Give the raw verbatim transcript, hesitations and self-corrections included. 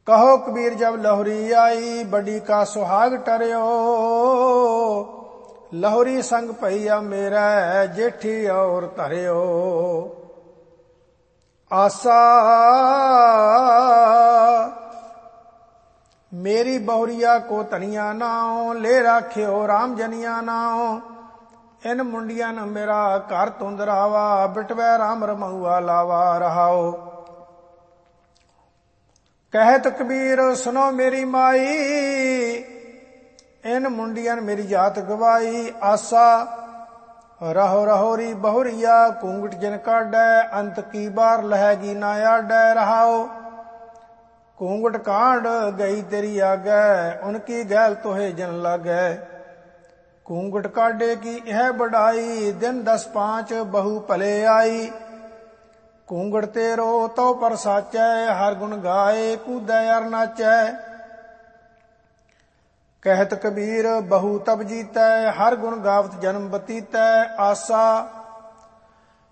कहो कबीर जब लहुरी आई, बड़ी का सुहाग टरियो। लहुरी संग भैया मेरा, जेठी और धरियो। आसा मेरी बहुरिया को तनिया नाओ, ले राख्यो राम जनिया नाओ। इन मुंडिया न मेरा घर तुंदरावा, बिटवै राम रमऊआ लावा रहाओ। कहत कबीर सुनो मेरी माई, इन मुंडियन मेरी जात गवाई। आसा रहो रहोरी बहुरिया, घूंघट जिन काढै, अंत की बार लहगी ना आडै रहाओ। घूंघट कांड गई तेरी आगै, उनकी गैल तोहे जन लागै। घूंघट काढे की यह बढ़ाई, दिन दस पांच बहु भले आई। घूंघट तेरो तो पर साचै, हर गुण गाए कूदै अर नाचै। कहत कबीर बहु तब जीतै, हर गुण गावत जन्म बतीतै। आसा